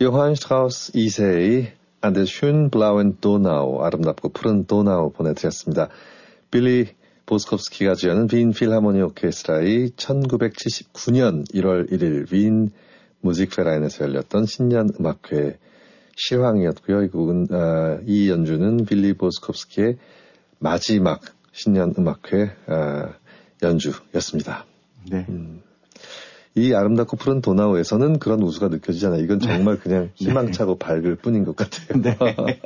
요한 슈트라우스 2세의 An der schönen blauen Donau, 아름답고 푸른 도나우 보내드렸습니다. 빌리 보스콥스키가 지어낸 빈 필하모니 오케스트라의 1979년 1월 1일 윈 무직페라인에서 열렸던 신년 음악회 실황이었고요. 이 곡은 이 연주는 빌리 보스콥스키의 마지막 신년 음악회 연주였습니다. 네. 이 아름답고 푸른 도나우에서는 그런 우수가 느껴지잖아요. 이건 정말 그냥 희망차고 밝을 뿐인 것 같아요. 네.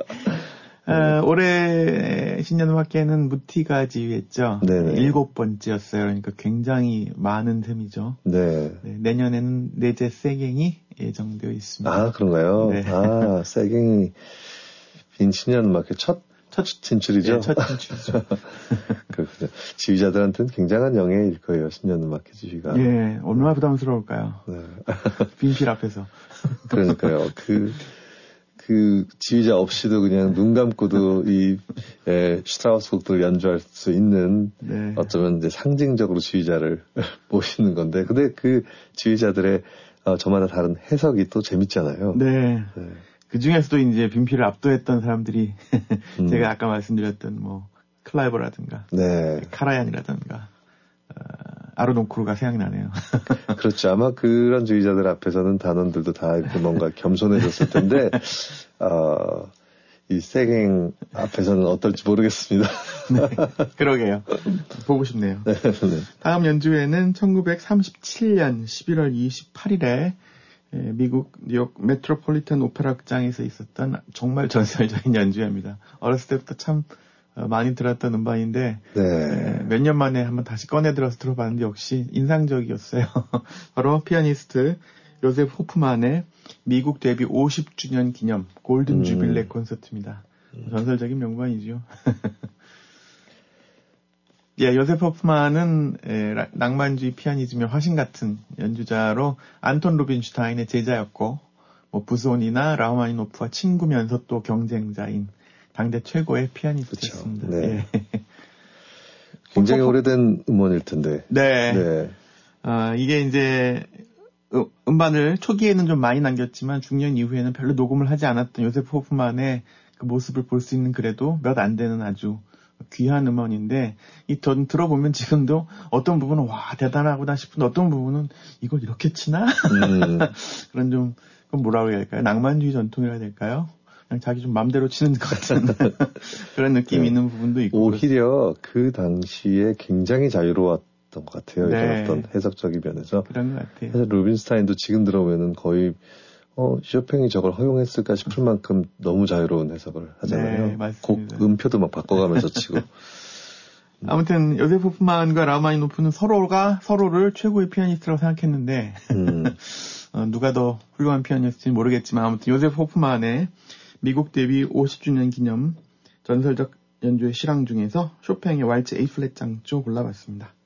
올해 신년음악회는 무티가 지휘했죠. 네네. 7번째였어요. 그러니까 굉장히 많은 셈이죠. 네. 네, 내년에는 네제 세갱이 예정되어 있습니다. 아, 그런가요? 네. 아, 세갱이 빈 신년음악회 첫 진출이죠? 네, 첫 진출이죠. 그렇군요. 지휘자들한테는 굉장한 영예일 거예요, 신년음악회 지휘가. 예, 얼마나 부담스러울까요? 네. 빈필 앞에서. 그러니까요. 그 지휘자 없이도 그냥 눈 감고도 슈트라우스 곡들을 연주할 수 있는 네. 어쩌면 이제 상징적으로 지휘자를 모시는 건데, 근데 그 지휘자들의 저마다 다른 해석이 또 재밌잖아요. 네. 네. 그 중에서도 이제 빈필을 압도했던 사람들이 제가 아까 말씀드렸던 뭐 클라이버라든가, 네. 카라얀이라든가, 아르논크루가 생각나네요. 그렇죠. 아마 그런 지휘자들 앞에서는 단원들도 다 이렇게 뭔가 겸손해졌을 텐데, 이 세갱 앞에서는 어떨지 모르겠습니다. 네, 그러게요. 보고 싶네요. 네, 네. 다음 연주회는 1937년 11월 28일에 미국 뉴욕 메트로폴리탄 오페라 극장에서 있었던 정말 전설적인 연주회입니다. 어렸을 때부터 참 많이 들었던 음반인데 네. 몇 년 만에 한번 다시 꺼내 들어서 들어봤는데 역시 인상적이었어요. 바로 피아니스트 요셉 호프만의 미국 데뷔 50주년 기념 골든 주빌레 콘서트입니다. 전설적인 명반이죠. 예, 요셉 호프만은 낭만주의 피아니즘의 화신 같은 연주자로 안톤 루빈슈타인의 제자였고, 뭐 부손이나 라흐마니노프와 친구면서 또 경쟁자인 당대 최고의 피아니스트였습니다. 네. 예. 굉장히 오래된 음원일 텐데. 네. 네. 이게 이제 음반을 초기에는 좀 많이 남겼지만 중년 이후에는 별로 녹음을 하지 않았던 요셉 호프만의 그 모습을 볼 수 있는 그래도 몇 안 되는 아주 귀한 음원인데, 들어보면 지금도 어떤 부분은 와 대단하구나 싶은데 어떤 부분은 이걸 이렇게 치나? 그런 좀 그건 뭐라고 해야 될까요? 낭만주의 전통이라 해야 될까요? 그냥 자기 좀 맘대로 치는 것 같은 그런 느낌이 네. 있는 부분도 있고. 오히려 그 당시에 굉장히 자유로웠던 것 같아요. 네. 이런 어떤 해석적인 면에서. 그런 것 같아요. 사실 루빈스타인도 지금 들어보면은 거의 쇼팽이 저걸 허용했을까 싶을 만큼 너무 자유로운 해석을 하잖아요. 네, 맞습니다. 곡 음표도 막 바꿔가면서 치고. 아무튼 요셉 호프만과 라흐마니노프는 서로를 최고의 피아니스트라고 생각했는데 누가 더 훌륭한 피아니스트인지 모르겠지만 아무튼 요셉 호프만의 미국 데뷔 50주년 기념 전설적 연주의 실황 중에서 쇼팽의 왈츠 A 플랫 장조 골라봤습니다.